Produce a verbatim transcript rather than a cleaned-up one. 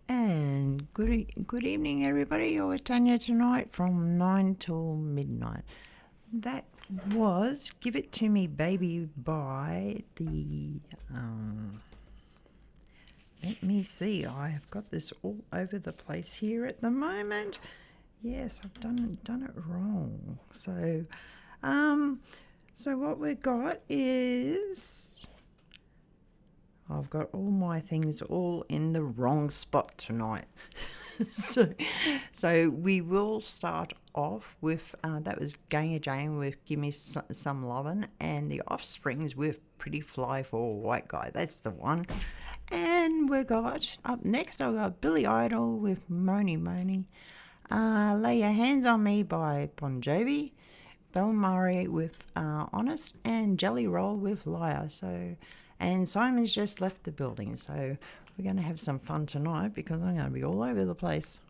And good e- good evening, everybody. You're with Tanya tonight from nine till midnight. That was "Give It to Me, Baby" by the. Um, let me see. I have got this all over the place here at the moment. Yes, I've done done it wrong. So, um, so what we've got is. I've got all my things all in the wrong spot tonight. so, so we will start off with, uh, that was Ganger Jane with Give Me S- Some Lovin', and the Offsprings with Pretty Fly for a White Guy. That's the one. And we got, up next, I've got Billy Idol with Moni Moni. Uh, Lay Your Hands on Me by Bon Jovi. Bill Murray with uh, Honest, and Jelly Roll with Liar. So, and Simon's just left the building, so we're going to have some fun tonight because I'm going to be all over the place.